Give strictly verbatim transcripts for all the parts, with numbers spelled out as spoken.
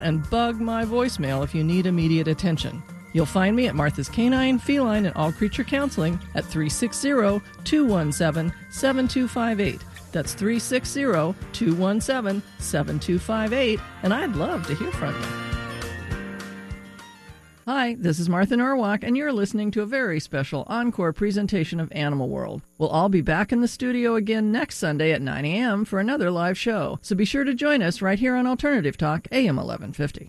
and bug my voicemail if you need immediate attention. You'll find me at Martha's Canine, Feline, and All Creature Counseling at three six zero, two one seven, seven two five eight. That's three six zero, two one seven, seven two five eight, and I'd love to hear from you. Hi, this is Martha Norwalk, and you're listening to a very special encore presentation of Animal World. We'll all be back in the studio again next Sunday at nine a.m. for another live show, so be sure to join us right here on Alternative Talk, A M eleven fifty.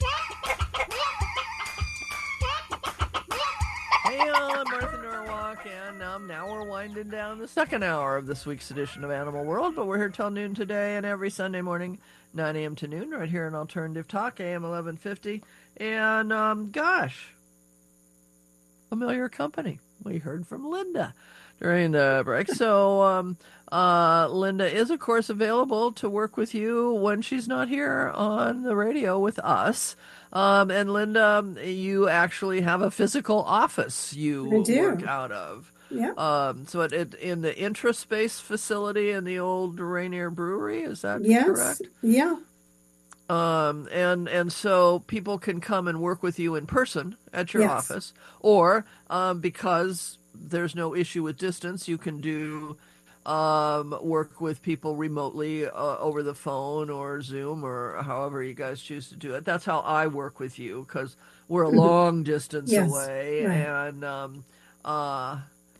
Hey, I'm Martha Norwalk, and um, now we're winding down the second hour of this week's edition of Animal World, but we're here till noon today and every Sunday morning, nine a.m. to noon, right here on Alternative Talk, A M eleven fifty. And, um, gosh, familiar company. We heard from Linda during the break. So, um, uh, Linda is, of course, available to work with you when she's not here on the radio with us. Um, and, Linda, you actually have a physical office you work out of. Yeah. Um, so it, it in the Intraspace facility in the old Rainier Brewery, is that yes. correct? Yeah. Um, and, and so people can come and work with you in person at your yes. office, or, um, because there's no issue with distance, you can do, um, work with people remotely, uh, over the phone or Zoom or however you guys choose to do it. That's how I work with you, because we're a long distance yes. away. Right. And, um, uh,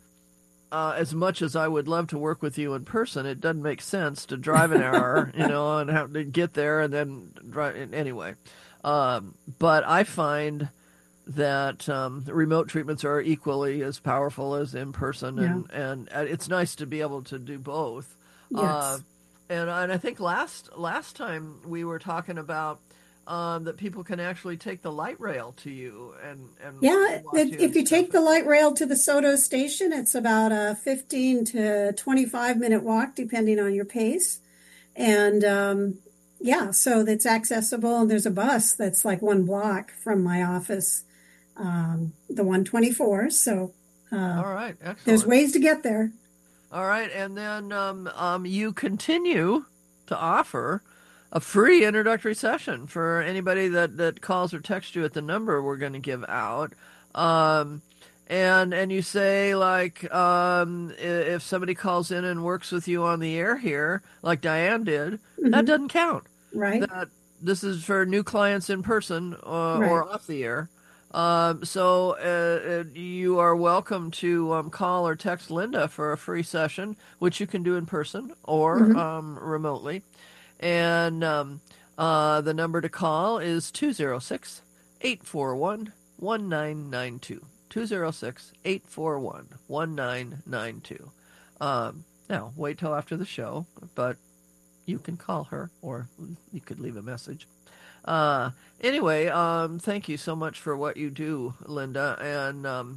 Uh, as much as I would love to work with you in person, it doesn't make sense to drive an hour, you know, and have to get there and then drive. Anyway, um, but I find that um, remote treatments are equally as powerful as in person, and, yeah. and, and it's nice to be able to do both. Yes. Uh, and, and I think last last time we were talking about Um, that people can actually take the light rail to you and, and yeah, you if you take the light rail to the Soto station, it's about a fifteen to twenty-five minute walk, depending on your pace. And um, yeah, so that's accessible. And there's a bus that's like one block from my office, um, the one twenty-four. So uh, all right, excellent. There's ways to get there. All right, and then um, um, you continue to offer a free introductory session for anybody that, that calls or texts you at the number we're going to give out. Um, and and you say, like, um, if somebody calls in and works with you on the air here, like Diane did, mm-hmm. that doesn't count. Right. That this is for new clients in person uh, right. or off the air. Um, so uh, you are welcome to um, call or text Linda for a free session, which you can do in person or mm-hmm. um, remotely. And um, uh, the number to call is two oh six, eight four one, one nine nine two. two oh six, eight four one, one nine nine two. Um, now, wait till after the show, but you can call her or you could leave a message. Uh, anyway, um, thank you so much for what you do, Linda. And um,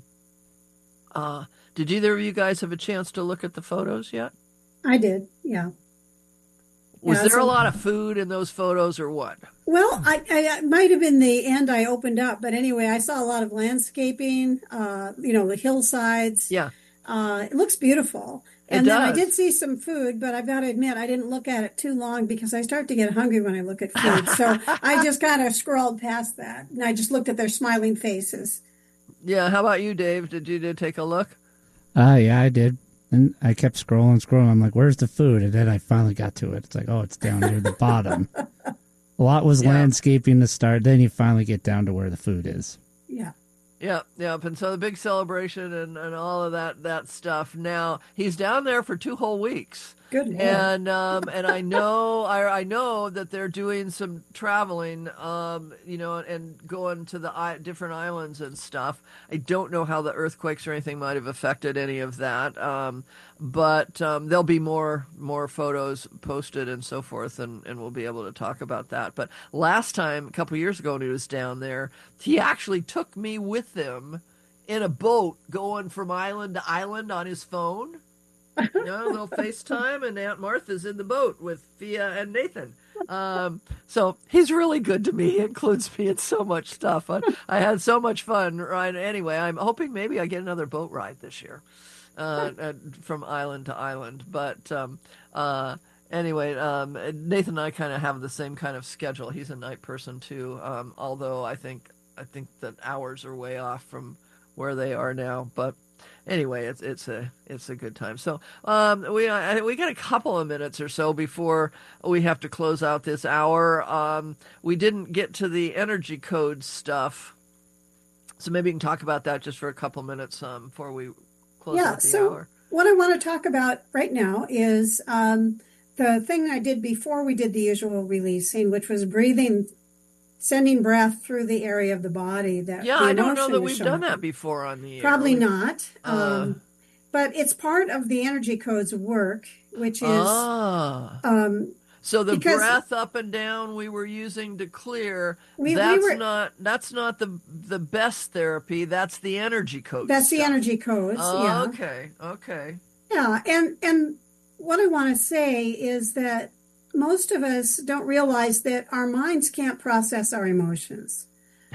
uh, did either of you guys have a chance to look at the photos yet? I did, yeah. Was yeah, there a lot of food in those photos or what? Well, I, I it might have been the end I opened up, but anyway, I saw a lot of landscaping, uh, you know, the hillsides. Yeah. Uh, it looks beautiful. It and does. then I did see some food, but I've got to admit, I didn't look at it too long because I start to get hungry when I look at food. So I just kind of scrolled past that, and I just looked at their smiling faces. Yeah. How about you, Dave? Did you did take a look? Uh, yeah, I did. And I kept scrolling, scrolling. I'm like, where's the food? And then I finally got to it. It's like, oh, it's down near the bottom. A lot was yeah. landscaping to start. Then you finally get down to where the food is. Yeah. Yeah, yeah. And so the big celebration and, and all of that, that stuff. Now, he's down there for two whole weeks. Good Lord. And um, and I know I I know that they're doing some traveling, um, you know, and going to the I- different islands and stuff. I don't know how the earthquakes or anything might have affected any of that, um, but um, there'll be more more photos posted and so forth, and, and we'll be able to talk about that. But last time, a couple years ago, when he was down there, he actually took me with him in a boat going from island to island on his phone. You know, a little FaceTime, and Aunt Martha's in the boat with Fia and Nathan. Um, so he's really good to me. He includes me in so much stuff. I, I had so much fun. Right? Anyway, I'm hoping maybe I get another boat ride this year uh, uh, from island to island. But um, uh, anyway, um, Nathan and I kind of have the same kind of schedule. He's a night person too, um, although I think I think that hours are way off from where they are now. But anyway, it's it's a it's a good time. So um, we I, we got a couple of minutes or so before we have to close out this hour. Um, we didn't get to the energy code stuff, so maybe you can talk about that just for a couple minutes um, before we close Yeah, out the so hour. what I want to talk about right now is um, the thing I did before we did the usual releasing, which was breathing, sending breath through the area of the body that Yeah, the I don't know emotion that is we've showing done that up. before on the air. Probably We- not. Uh, Um, but it's part of the energy code's work, which is ah. um, So the because- breath up and down we were using to clear, We- we that's were- not that's not the the best therapy. That's the energy code. that's the stuff. energy codes. Oh, yeah. okay, okay. Yeah, and and what I want to say is that most of us don't realize that our minds can't process our emotions.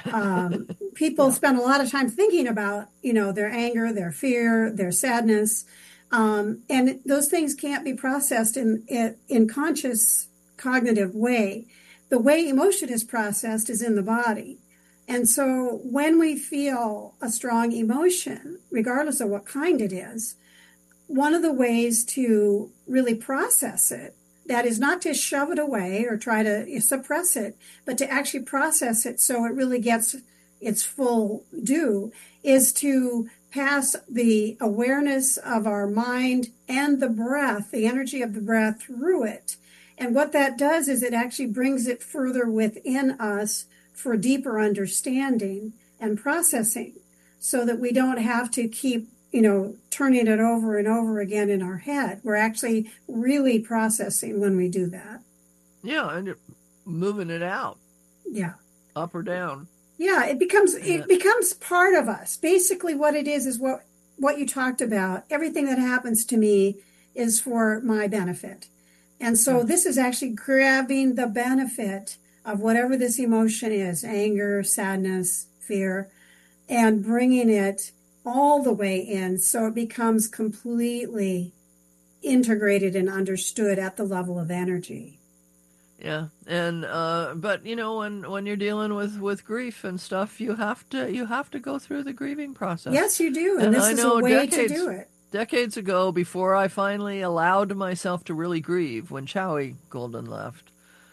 Um, people Yeah. spend a lot of time thinking about, you know, their anger, their fear, their sadness, um, and those things can't be processed in in, in conscious cognitive way. The way emotion is processed is in the body. And so when we feel a strong emotion, regardless of what kind it is, one of the ways to really process it, that is not to shove it away or try to suppress it, but to actually process it so it really gets its full due, is to pass the awareness of our mind and the breath, the energy of the breath through it. And what that does is it actually brings it further within us for deeper understanding and processing so that we don't have to keep, you know, turning it over and over again in our head. We're actually really processing when we do that. Yeah, and you're moving it out, Yeah. up or down. Yeah, it becomes Yeah. it becomes part of us. Basically what it is is what what you talked about. Everything that happens to me is for my benefit. And so this is actually grabbing the benefit of whatever this emotion is, anger, sadness, fear, and bringing it all the way in so it becomes completely integrated and understood at the level of energy. Yeah, and uh, but you know when when you're dealing with with grief and stuff, you have to you have to go through the grieving process. Yes, you do. And, And this I is know a way decades- to do it. Decades ago, before I finally allowed myself to really grieve, when Chowie Golden left,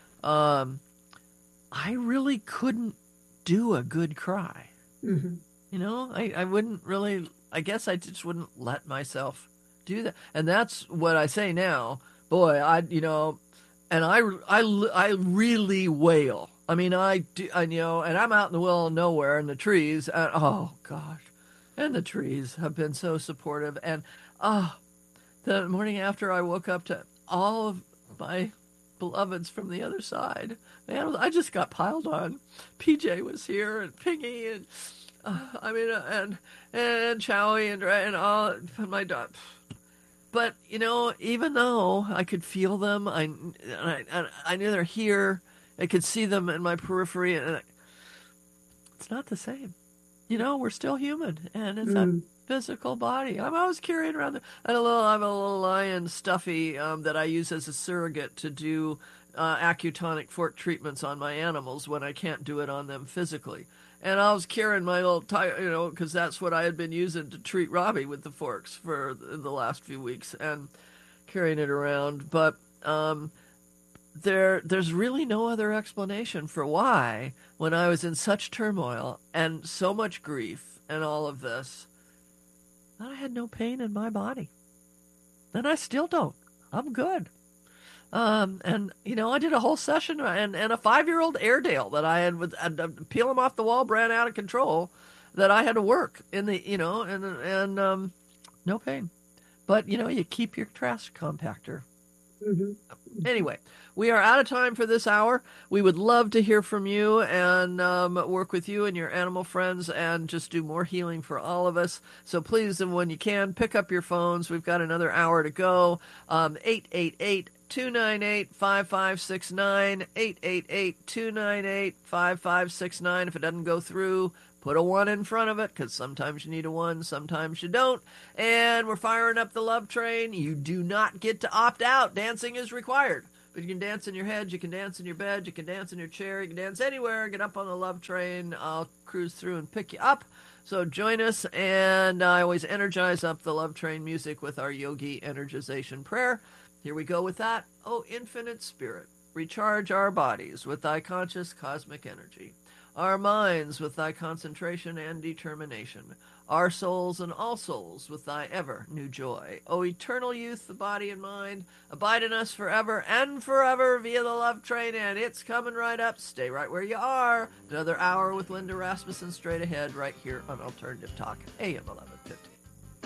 um, I really couldn't do a good cry. Hmm. You know, I, I wouldn't really, I guess I just wouldn't let myself do that. And that's what I say now. Boy, I, you know, and I, I, I really wail. I mean, I do, I, you know, and I'm out in the middle of nowhere in the trees. And, oh, gosh. And the trees have been so supportive. And, oh, the morning after I woke up to all of my beloveds from the other side, man, I just got piled on. P J was here and Piggy and, uh, I mean, uh, and, and Chowie and, and all my dog. But, you know, even though I could feel them, I, I, I knew they're here, I could see them in my periphery, and I, it's not the same. You know, we're still human, and it's Mm. that physical body. I'm always carrying around the, I, had a little, I have a little lion stuffy um, that I use as a surrogate to do uh, acutonic fork treatments on my animals when I can't do it on them physically. And I was carrying my little, ti- you know, because that's what I had been using to treat Robbie with the forks for the, the last few weeks, and carrying it around. But um, there, there's really no other explanation for why, when I was in such turmoil and so much grief and all of this, that I had no pain in my body. And I still don't. I'm good. Um, and, you know, I did a whole session and, and a five-year-old Airedale that I had, with, had to peel him off the wall, ran out of control, that I had to work in the, you know, and, and um, no pain. But, you know, you keep your trash compactor. Hmm. Anyway, we are out of time for this hour. We would love to hear from you and um, work with you and your animal friends and just do more healing for all of us. So please, and when you can, pick up your phones. We've got another hour to go. Um, eight eight eight, two nine eight, five five six nine, eight eight eight, two nine eight, five five six nine. If it doesn't go through, put a one in front of it, because sometimes you need a one, sometimes you don't. And we're firing up the love train. You do not get to opt out. Dancing is required. But you can dance in your head, you can dance in your bed, you can dance in your chair, you can dance anywhere. Get up on the love train. I'll cruise through and pick you up. So join us, and I always energize up the love train music with our yogi energization prayer. Here we go with that. Oh, infinite spirit, recharge our bodies with thy conscious cosmic energy, our minds with thy concentration and determination, our souls and all souls with thy ever new joy. O eternal youth, the body and mind, abide in us forever and forever via the love train, and it's coming right up. Stay right where you are. Another hour with Linda Rasmussen straight ahead right here on Alternative Talk, A M eleven fifty.